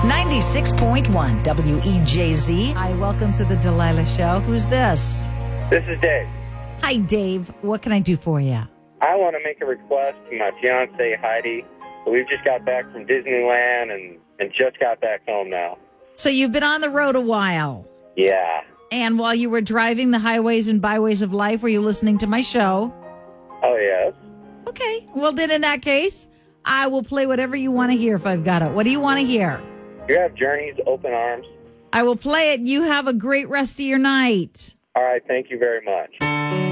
96.1 WEJZ. Hi, welcome to the Delilah Show. Who's this? This is Dave. Hi, Dave. What can I do for you? I want to make a request to my fiancee, Heidi. We've just got back from Disneyland and just got back home now. So you've been on the road a while. Yeah. And while you were driving the highways and byways of life, were you listening to my show? Oh, yes. Okay. Well, then in that case, I will play whatever you want to hear if I've got it. What do you want to hear? You have Journey's Open Arms? I will play it. You have a great rest of your night. All right. Thank you very much.